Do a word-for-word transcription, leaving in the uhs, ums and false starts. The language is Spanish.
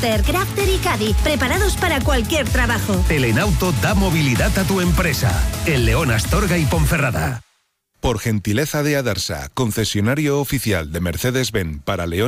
Crafter, Crafter y Caddy, preparados para cualquier trabajo. Telenauto da movilidad a tu empresa. En León, Astorga y Ponferrada. Por gentileza de Adarsa, concesionario oficial de Mercedes-Benz para León